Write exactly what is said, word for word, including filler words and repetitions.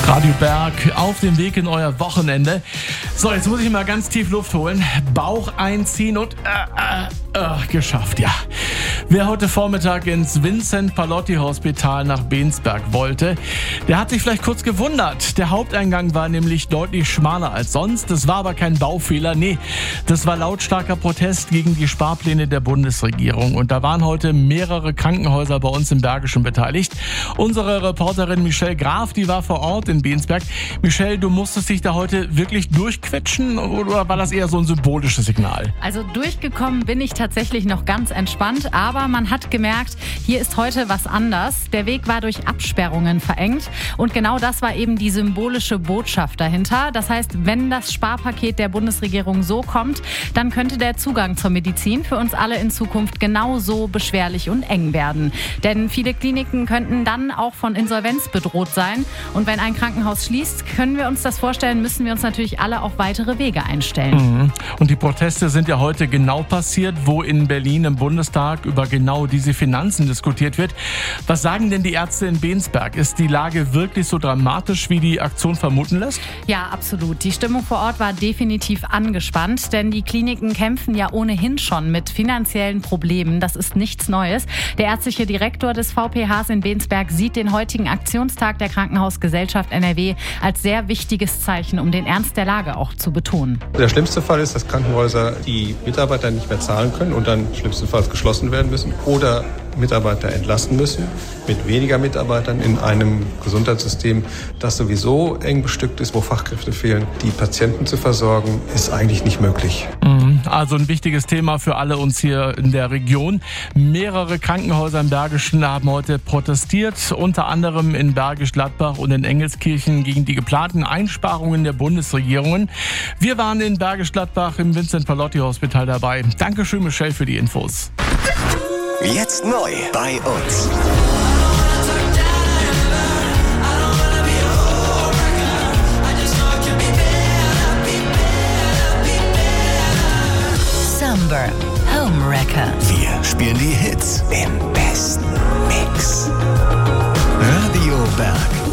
Radio Berg auf dem Weg in euer Wochenende. So, jetzt muss ich mal ganz tief Luft holen. Bauch einziehen und äh, äh, äh, geschafft, ja. Wer heute Vormittag ins Vincent-Pallotti-Hospital nach Bensberg wollte, der hat sich vielleicht kurz gewundert. Der Haupteingang war nämlich deutlich schmaler als sonst. Das war aber kein Baufehler, nee, das war lautstarker Protest gegen die Sparpläne der Bundesregierung. Und da waren heute mehrere Krankenhäuser bei uns im Bergischen beteiligt. Unsere Reporterin Michelle Graf, die war vor Ort in Bensberg. Michelle, du musstest dich da heute wirklich durchquetschen oder war das eher so ein symbolisches Signal? Also durchgekommen bin ich tatsächlich noch ganz entspannt, aber man hat gemerkt, hier ist heute was anders. Der Weg war durch Absperrungen verengt und genau das war eben die symbolische Botschaft dahinter. Das heißt, wenn das Sparpaket der Bundesregierung so kommt, dann könnte der Zugang zur Medizin für uns alle in Zukunft genauso beschwerlich und eng werden. Denn viele Kliniken könnten dann auch von Insolvenz bedroht sein. Und wenn ein Krankenhaus schließt, können wir uns das vorstellen, müssen wir uns natürlich alle auf weitere Wege einstellen. Mhm. Und die Proteste sind ja heute genau passiert, wo in Berlin im Bundestag über genau diese Finanzen diskutiert wird. Was sagen denn die Ärzte in Bensberg? Ist die Lage wirklich so dramatisch, wie die Aktion vermuten lässt? Ja, absolut. Die Stimmung vor Ort war definitiv angespannt, denn die Kliniken kämpfen ja ohnehin schon mit finanziellen Problemen. Das ist nichts Neues. Der ärztliche Direktor des V P Hs in Bensberg sieht den heutigen Aktionstag der Krankenhausgesellschaft N R W als sehr wichtiges Zeichen, um den Ernst der Lage auch zu betonen. Der schlimmste Fall ist, dass Krankenhäuser die Mitarbeiter nicht mehr zahlen können und dann schlimmstenfalls geschlossen werden müssen oder Mitarbeiter entlassen müssen, mit weniger Mitarbeitern in einem Gesundheitssystem, das sowieso eng bestückt ist, wo Fachkräfte fehlen. Die Patienten zu versorgen, ist eigentlich nicht möglich. Also ein wichtiges Thema für alle uns hier in der Region. Mehrere Krankenhäuser im Bergischen haben heute protestiert, unter anderem in Bergisch Gladbach und in Engelskirchen gegen die geplanten Einsparungen der Bundesregierungen. Wir waren in Bergisch Gladbach im Vincent-Pallotti-Hospital dabei. Dankeschön, Michelle, für die Infos. Jetzt neu bei uns. Summer Homewrecker. Wir spielen die Hits im besten Mix. Radio Berg.